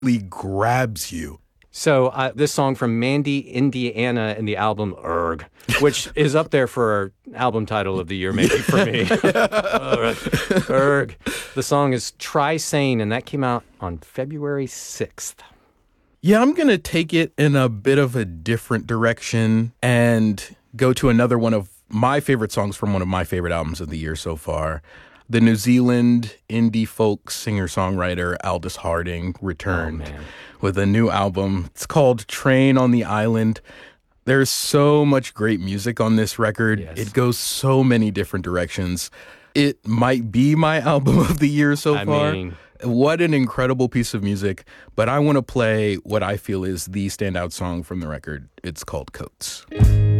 immediately grabs you. So this song from Mandy, Indiana, and the album Erg, which is up there for album title of the year, maybe for me. Erg. The song is Try Sane, and that came out on February 6th. Yeah, I'm going to take it in a bit of a different direction and go to another one of my favorite songs from one of my favorite albums of the year so far. The New Zealand indie folk singer-songwriter Aldous Harding returned with a new album. It's called Train on the Island. There's so much great music on this record. Yes. It goes so many different directions. It might be my album of the year so far. What an incredible piece of music. But I want to play what I feel is the standout song from the record. It's called Coats.